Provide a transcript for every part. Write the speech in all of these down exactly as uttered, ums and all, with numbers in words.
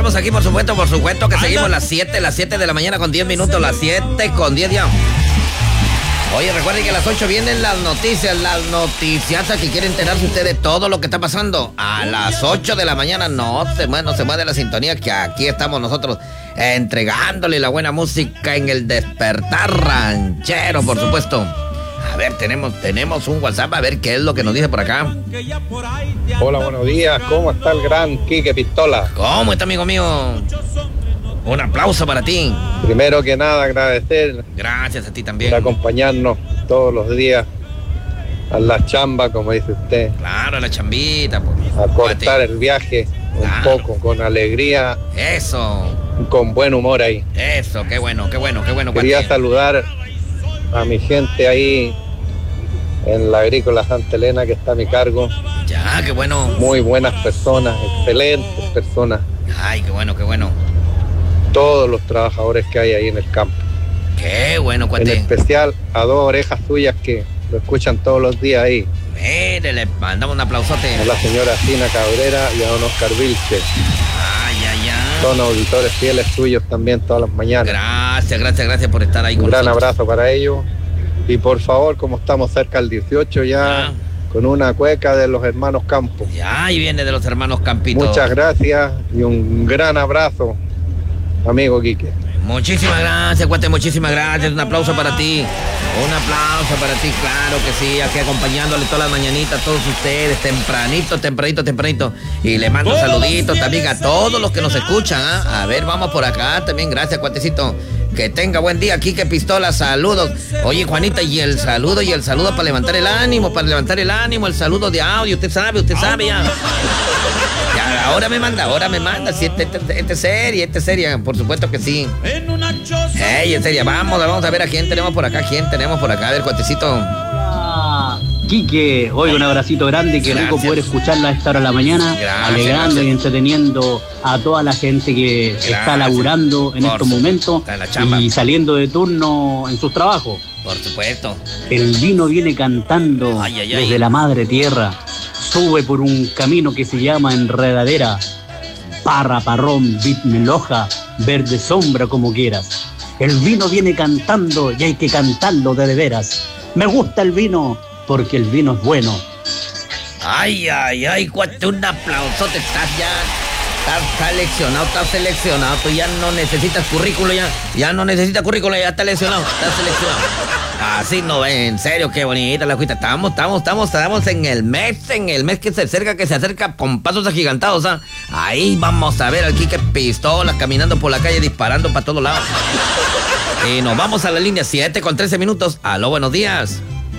estamos aquí, por supuesto, por supuesto que seguimos las siete, las siete de la mañana con diez minutos, las siete con diez ya. Oye, recuerden que a las ocho vienen las noticias, las noticias que quieren enterarse usted de todo lo que está pasando. A las ocho de la mañana no se mueve, no se mueve la sintonía, que aquí estamos nosotros eh, entregándole la buena música en el despertar ranchero, por supuesto. A ver, tenemos, tenemos un WhatsApp, a ver qué es lo que nos dice por acá. Hola, buenos días, ¿cómo está el gran Quique Pistola? ¿Cómo está, amigo mío? Un aplauso para ti. Primero que nada, agradecer. Gracias a ti también. Por acompañarnos todos los días a la chamba, como dice usted. Claro, a la chambita. Pues. A cortar el viaje claro. un poco, con alegría. Eso. Con buen humor ahí. Eso, qué bueno, qué bueno, qué bueno. Quería cuate. saludar a mi gente ahí en la agrícola Santa Elena, que está a mi cargo. Ya, qué bueno. Muy buenas personas, excelentes personas. Ay, qué bueno, qué bueno. Todos los trabajadores que hay ahí en el campo. Qué bueno, cuate. En especial a dos orejas suyas que lo escuchan todos los días ahí. Mire, le mandamos un aplausote. A la señora Sina Cabrera y a don Oscar Vilche. Ay, ay, ay. Son auditores fieles suyos también todas las mañanas. Gracias, gracias, gracias por estar ahí con Un gran nosotros. abrazo para ellos. Y por favor, como estamos cerca del dieciocho ya, ah. con una cueca de los hermanos Campos. Ya, ahí viene de los hermanos Campito. Muchas gracias y un gran abrazo, amigo Quique. Muchísimas gracias, cuate, muchísimas gracias. Un aplauso para ti. Un aplauso para ti, claro que sí. Aquí acompañándole todas las mañanitas a todos ustedes, tempranito, tempranito, tempranito. Y le mando saluditos también a todos los que nos escuchan. ¿eh? A ver, vamos por acá también. Gracias, cuatecito. Que tenga buen día, Quique Pistola, saludos. Oye, Juanita, y el saludo, y el saludo para levantar el ánimo, para levantar el ánimo, el saludo de audio. Usted sabe, usted sabe ya. Ya, ahora me manda, ahora me manda. Si este, este, este serie, este serie, por supuesto que sí. Ey, en serio, vamos, vamos a ver a quién tenemos por acá, quién tenemos por acá. A ver, cuatecito. Hola, Quique, hoy un abracito grande, qué rico poder escucharla a esta hora de la mañana, gracias, alegrando gracias. y entreteniendo a toda la gente que gracias. está laburando en por estos momentos y saliendo de turno en sus trabajos. Por supuesto. El vino viene cantando ay, ay, ay. desde la madre tierra, sube por un camino que se llama Enredadera, parra, parrón, vid, meloja, verde sombra, como quieras. El vino viene cantando y hay que cantarlo de de veras. Me gusta el vino porque el vino es bueno. Ay, ay, ay, cuate, un aplausote. Estás ya, estás seleccionado, estás seleccionado. Tú ya no necesitas currículo, ya, ya no necesitas currículo, ya estás seleccionado, estás seleccionado. Así no, en serio, qué bonita la cuita. Estamos, estamos, estamos, estamos en el mes, en el mes que se acerca, que se acerca con pasos agigantados, ¿ah? Ahí vamos a ver al Quique Pistola caminando por la calle, disparando para todos lados. Y nos vamos a la línea siete con trece minutos. Aló, buenos días.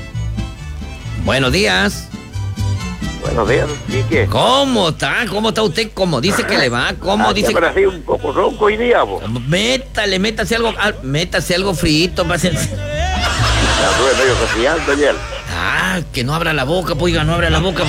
Buenos días. Buenos días, Quique. ¿Cómo está? ¿Cómo está usted? ¿Cómo dice que le va? ¿Cómo ah, dice? Pero así un poco ronco hoy día, vos. Métale, métase algo, métase algo frito para hacer. Ya estuve medio resfriando ayer. Ah, que no abra la boca, pues, no abra la boca.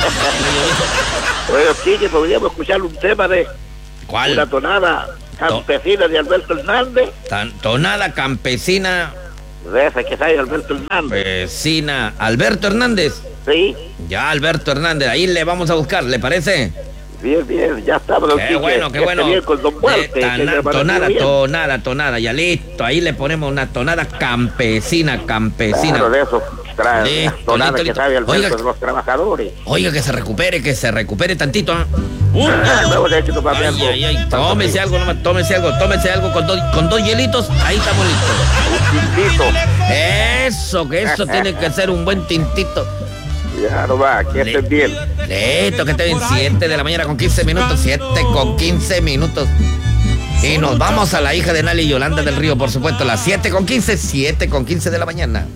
Oye, Quique, podríamos escuchar un tema de... ¿Cuál? Una tonada campesina de Alberto Hernández. Tan, tonada campesina... De esa que sale Alberto Hernández. Vecina, Alberto Hernández. Sí. Ya, Alberto Hernández, ahí le vamos a buscar, ¿le parece? Bien, bien, ya está. Qué Quique, bueno, qué bueno. Con Don Muerte, tana, tonada, tonada, tonada, ya listo. Ahí le ponemos una tonada campesina, campesina. Claro, de eso trae listo, tonada listo, que listo. sabe Alberto oiga, de los trabajadores. Oiga, que se recupere, que se recupere tantito, ¿eh? Uh, ay, ay, ay, tómese algo nomás, tómese algo, tómese algo con, do, con dos hielitos, ahí estamos listos. Un tintito. Eso, que eso tiene que ser un buen tintito. Ya no va, que estés bien. Listo, que esté bien, siete de la mañana con quince minutos, siete con quince minutos. Y nos vamos a la hija de Nali y Yolanda del Río, por supuesto, las siete con quince, siete con quince de la mañana.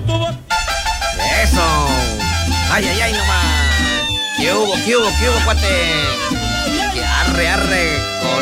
Eso. Ay, ay, ay, nomás. ¿Qué hubo, qué hubo, qué hubo, cuate? Que arre, arre.